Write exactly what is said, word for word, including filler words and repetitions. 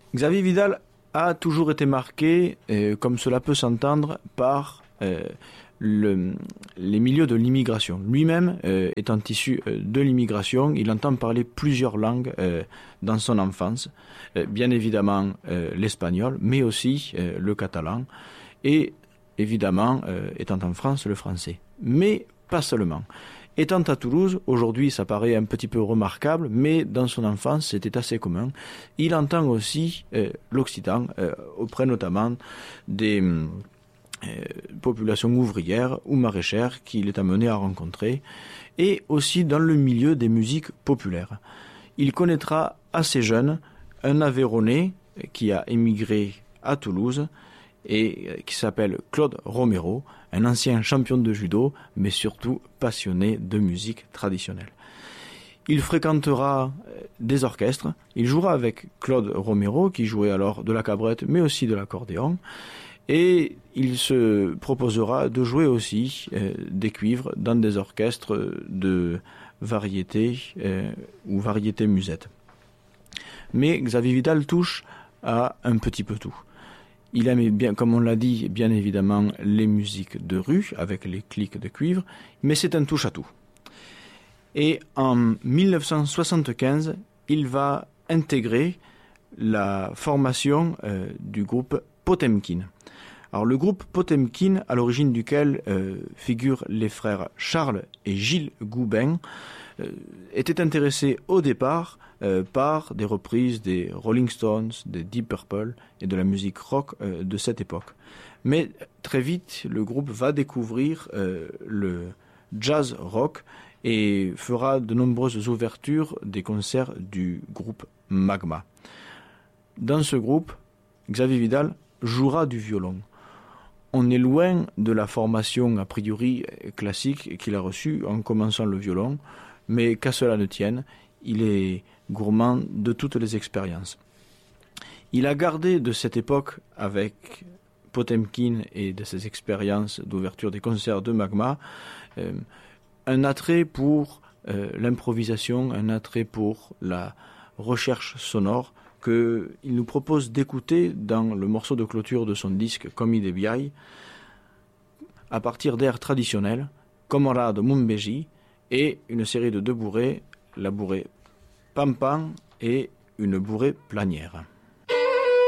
Xavier Vidal a toujours été marqué, euh, comme cela peut s'entendre, par euh, le, les milieux de l'immigration. Lui-même euh, étant issu euh, de l'immigration, il entend parler plusieurs langues euh, dans son enfance, euh, bien évidemment euh, l'espagnol, mais aussi euh, le catalan, et évidemment, euh, étant en France, le français. Mais pas seulement. Étant à Toulouse, aujourd'hui ça paraît un petit peu remarquable, mais dans son enfance c'était assez commun. Il entend aussi euh, l'occitan, euh, auprès notamment des euh, populations ouvrières ou maraîchères qu'il est amené à rencontrer, et aussi dans le milieu des musiques populaires. Il connaîtra assez jeune un Aveyronnais qui a émigré à Toulouse, et qui s'appelle Claude Romero, un ancien champion de judo, mais surtout passionné de musique traditionnelle. Il fréquentera des orchestres, il jouera avec Claude Romero, qui jouait alors de la cabrette, mais aussi de l'accordéon, et il se proposera de jouer aussi euh, des cuivres dans des orchestres de variété euh, ou variété musette. Mais Xavier Vidal touche à un petit peu tout. Il aimait bien, comme on l'a dit, bien évidemment, les musiques de rue, avec les clics de cuivre, mais c'est un touche-à-tout. Et en mille neuf cent soixante-quinze, il va intégrer la formation euh, du groupe Potemkin. Alors le groupe Potemkin, à l'origine duquel euh, figurent les frères Charles et Gilles Goubin, euh, était intéressé au départ Euh, par des reprises des Rolling Stones, des Deep Purple et de la musique rock euh, de cette époque. Mais très vite, le groupe va découvrir euh, le jazz rock et fera de nombreuses ouvertures des concerts du groupe Magma. Dans ce groupe, Xavier Vidal jouera du violon. On est loin de la formation a priori classique qu'il a reçue en commençant le violon, mais qu'à cela ne tienne, il est gourmand de toutes les expériences. Il a gardé de cette époque avec Potemkin et de ses expériences d'ouverture des concerts de Magma euh, un attrait pour euh, l'improvisation, un attrait pour la recherche sonore qu'il nous propose d'écouter dans le morceau de clôture de son disque Komi de Biaï, à partir d'airs traditionnels, Komora de Mumbeji, et une série de deux bourrées, la bourrée Pampan et une bourrée planière.